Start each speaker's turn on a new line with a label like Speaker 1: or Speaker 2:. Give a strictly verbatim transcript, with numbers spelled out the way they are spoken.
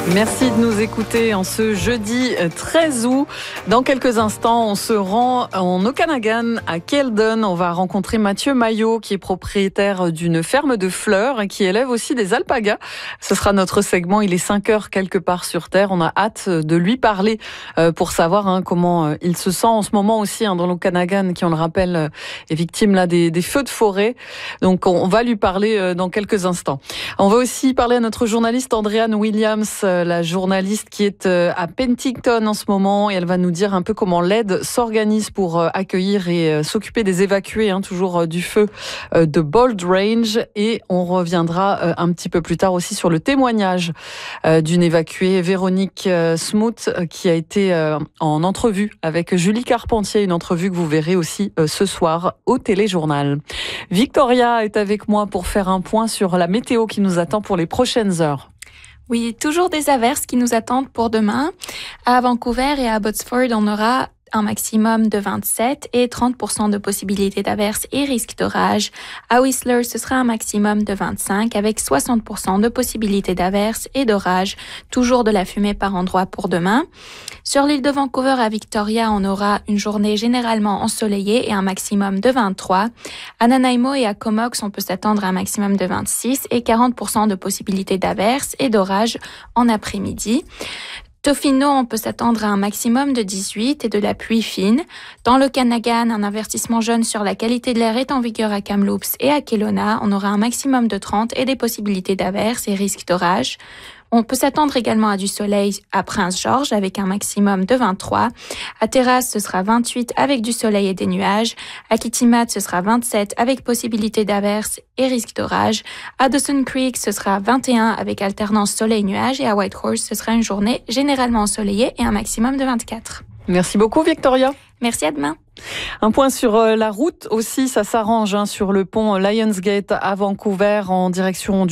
Speaker 1: Merci de nous écouter en ce jeudi treize août. Dans quelques instants, on se rend en Okanagan, à Keldon. On va rencontrer Mathieu Maillot, qui est propriétaire d'une ferme de fleurs et qui élève aussi des alpagas. Ce sera notre segment. Il est cinq heures quelque part sur Terre. On a hâte de lui parler pour savoir hein, comment il se sent en ce moment aussi hein, dans l'Okanagan, qui, on le rappelle, est victime là, des, des feux de forêt. Donc, on va lui parler dans quelques instants. On va aussi parler à notre journaliste Andréane Williams, la journaliste qui est à Penticton en ce moment, et elle va nous dire un peu comment l'aide s'organise pour accueillir et s'occuper des évacués, hein, toujours du feu de Bold Range. Et on reviendra un petit peu plus tard aussi sur le témoignage d'une évacuée, Véronique Smoot, qui a été en entrevue avec Julie Carpentier, une entrevue que vous verrez aussi ce soir au téléjournal. Victoria est avec moi pour faire un point sur la météo qui nous attend pour les prochaines heures.
Speaker 2: Oui, toujours des averses qui nous attendent pour demain. À Vancouver et à Abbotsford, on aura un maximum de vingt-sept et trente pour cent de possibilité d'averses et risque d'orage. À Whistler, ce sera un maximum de vingt-cinq avec soixante pour cent de possibilité d'averses et d'orage. Toujours de la fumée par endroits pour demain. Sur l'île de Vancouver à Victoria, on aura une journée généralement ensoleillée et un maximum de vingt-trois. À Nanaimo et à Comox, on peut s'attendre à un maximum de vingt-six et quarante pour cent de possibilité d'averses et d'orage en après-midi. Tofino, on peut s'attendre à un maximum de dix-huit et de la pluie fine. Dans l'Okanagan, un avertissement jaune sur la qualité de l'air est en vigueur à Kamloops et à Kelowna. On aura un maximum de trente et des possibilités d'averses et risques d'orage. On peut s'attendre également à du soleil à Prince George avec un maximum de vingt-trois. À Terrace, ce sera vingt-huit avec du soleil et des nuages. À Kitimat, ce sera vingt-sept avec possibilité d'averses et risque d'orage. À Dawson Creek, ce sera vingt et un avec alternance soleil-nuage. Et à Whitehorse, ce sera une journée généralement ensoleillée et un maximum de vingt-quatre.
Speaker 1: Merci beaucoup Victoria.
Speaker 2: Merci, à demain.
Speaker 1: Un point sur la route aussi, ça s'arrange hein, sur le pont Lionsgate à Vancouver en direction du